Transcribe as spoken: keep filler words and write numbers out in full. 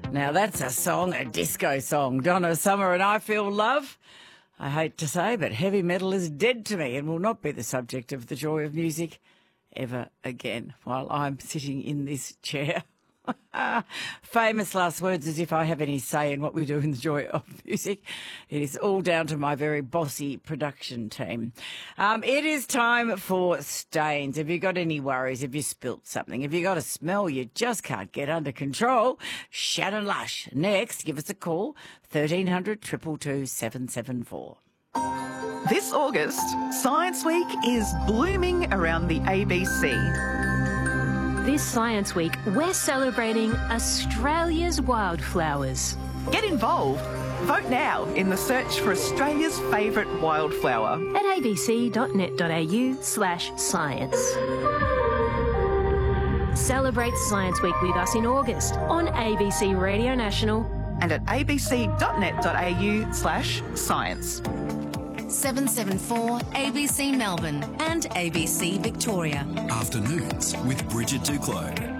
Now that's a song, a disco song. Donna Summer and I Feel Love. I hate to say, but heavy metal is dead to me and will not be the subject of the joy of music ever again while I'm sitting in this chair. Famous last words, as if I have any say in what we do in the joy of music. It is all down to my very bossy production team. Um, it is time for stains. Have you got any worries? Have you spilt something? Have you got a smell you just can't get under control? Shannon Lush. Next, give us a call, thirteen hundred, two two two, seven seven four. This August, Science Week is blooming around the A B C. This Science Week, we're celebrating Australia's wildflowers. Get involved. Vote now in the search for Australia's favourite wildflower. At abc.net.au slash science. Celebrate Science Week with us in August on A B C Radio National and at abc.net.au slash science. seven seven four A B C Melbourne and A B C Victoria. Afternoons with Bridget Duclos.